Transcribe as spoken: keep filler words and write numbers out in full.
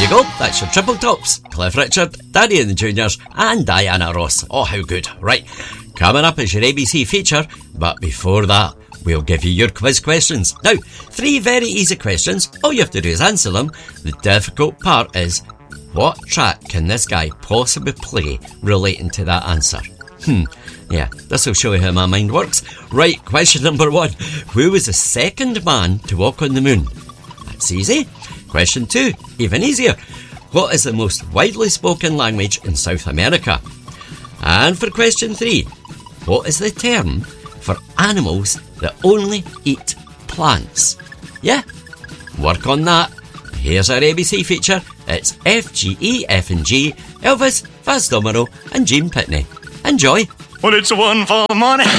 you go, that's your triple tops. Cliff Richard, Daddy and the Juniors, and Diana Ross. Oh, how good. Right, coming up is your A B C feature, but before that, we'll give you your quiz questions. Now, three very easy questions. All you have to do is answer them. The difficult part is, what track can this guy possibly play relating to that answer? Hmm, yeah, this will show you how my mind works. Right, question number one. Who was the second man to walk on the moon? That's easy. Question two, even easier. What is the most widely spoken language in South America? And for question three, what is the term for animals that only eat plants? Yeah, work on that. Here's our A B C feature. It's F G E F and G, Elvis, Vaz Domino and Gene Pitney. Enjoy. Well, it's one for money.